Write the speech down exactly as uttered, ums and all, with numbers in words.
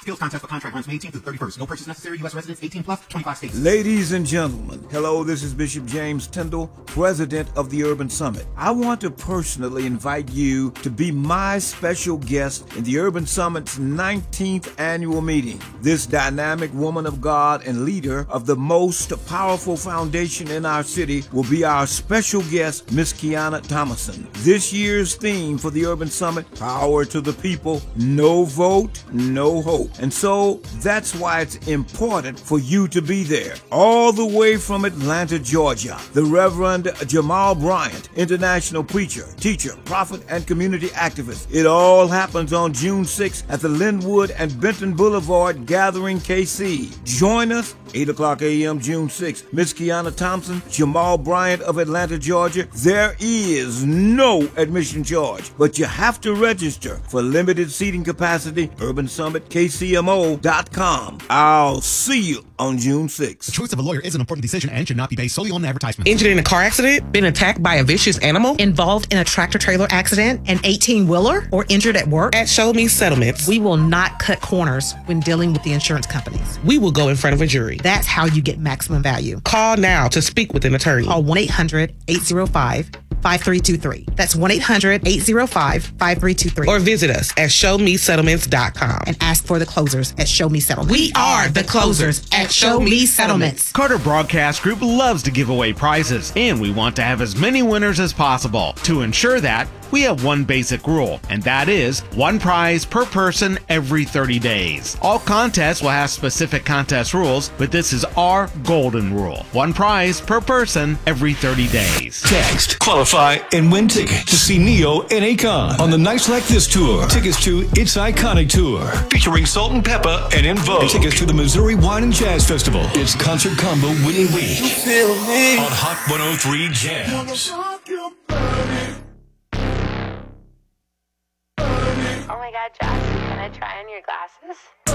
Skills contest for contract runs May eighteenth through thirty-first. No purchase necessary. U S residents eighteen plus, twenty-five states. Ladies and gentlemen, hello, this is Bishop James Tyndall, president of the Urban Summit. I want to personally invite you to be my special guest in the Urban Summit's nineteenth annual meeting. This dynamic woman of God and leader of the most powerful foundation in our city will be our special guest, Miss Kiana Thomason. This year's theme for the Urban Summit, Power to the People, No Vote, No Hope. And so that's why it's important for you to be there. All the way from Atlanta, Georgia, the Reverend Jamal Bryant, international preacher, teacher, prophet, and community activist. It all happens on June sixth at the Linwood and Benton Boulevard Gathering K C. Join us, eight o'clock a.m. June sixth. Miss Kiana Thompson, Jamal Bryant of Atlanta, Georgia. There is no admission charge, but you have to register for limited seating capacity. Urban Summit K C M O dot com. I'll see you on June sixth. The choice of a lawyer is an important decision and should not be based solely on advertisements. Injured in a car accident? Been attacked by a vicious animal? Involved in a tractor-trailer accident? An eighteen-wheeler? Or injured at work? At Show Me Settlements, We will not cut corners when dealing with the insurance companies. we will go in front of a jury. That's how you get maximum value. Call now to speak with an attorney. Call one eight hundred eight oh five five three two three. That's one eight hundred eight oh five five three two three. Or visit us at show me settlements dot com. And ask for the closers at Show Me Settlements. We are the closers at Show Me Settlements. Carter Broadcast Group loves to give away prizes, and we want to have as many winners as possible. To ensure that, we have one basic rule, and that is one prize per person every thirty days. All contests will have specific contest rules, but this is our golden rule. One prize per person every thirty days. Text, qualify, and win tickets to see Neo and Akon on the Nights Like This tour. Tickets to It's Iconic Tour, featuring Salt and Pepper and En Vogue. And tickets to the Missouri Wine and Jazz Festival. It's Concert Combo Winning Week on Hot one oh three Jams. Oh my god, Josh, can I try on your glasses?